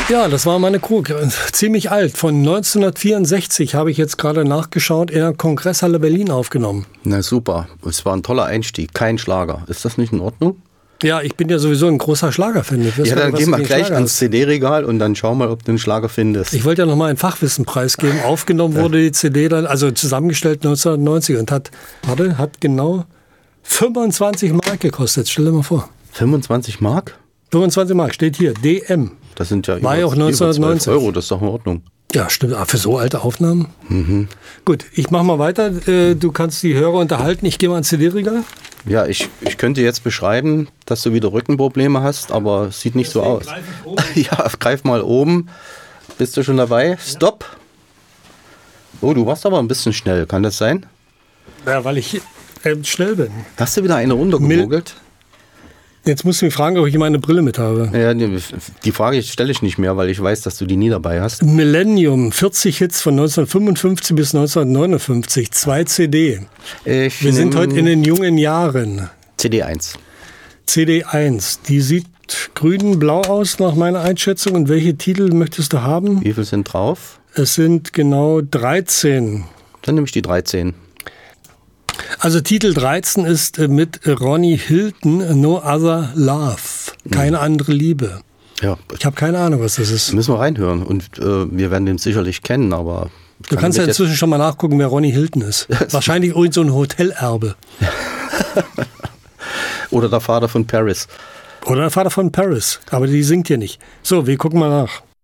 Ja, das war meine Krug. Ziemlich alt. Von 1964 habe ich jetzt gerade nachgeschaut, in der Kongresshalle Berlin aufgenommen. Na super, es war ein toller Einstieg, kein Schlager. Ist das nicht in Ordnung? Ja, ich bin ja sowieso ein großer Schlagerfan. Ja, dann gehen wir gleich ans CD-Regal und dann schau mal, ob du einen Schlager findest. Ich wollte ja nochmal einen Fachwissenpreis geben. Aufgenommen wurde die CD dann, also zusammengestellt 1990 und hat genau 25 Mark gekostet. Stell dir mal vor. 25 Mark? 25 Mark, steht hier, DM. Das sind ja war ja auch 1990 Euro, das ist doch in Ordnung. Ja, stimmt. Für so alte Aufnahmen. Mhm. Gut, ich mache mal weiter. Du kannst die Hörer unterhalten. Ich gehe mal ans CD-Regal. Ja, ich könnte jetzt beschreiben, dass du wieder Rückenprobleme hast, aber es sieht nicht so aus. Ja, greif mal oben. Bist du schon dabei? Stopp. Oh, du warst aber ein bisschen schnell. Kann das sein? Ja, weil ich schnell bin. Hast du wieder eine runtergemogelt? Jetzt musst du mich fragen, ob ich meine Brille mit habe. Ja, die Frage stelle ich nicht mehr, weil ich weiß, dass du die nie dabei hast. Millennium, 40 Hits von 1955 bis 1959, 2 CD. Wir sind heute in den jungen Jahren. CD1. CD1, die sieht grün-blau aus nach meiner Einschätzung. Und welche Titel möchtest du haben? Wie viel sind drauf? Es sind genau 13. Dann nehme ich die 13. Also Titel 13 ist mit Ronnie Hilton, No Other Love, keine andere Liebe. Ja. Ich habe keine Ahnung, was das ist. Müssen wir reinhören und wir werden den sicherlich kennen, aber... Du kannst ja inzwischen schon mal nachgucken, wer Ronnie Hilton ist. Wahrscheinlich irgend so ein Hotelerbe. Oder der Vater von Paris. Oder der Vater von Paris, aber die singt hier nicht. So, wir gucken mal nach.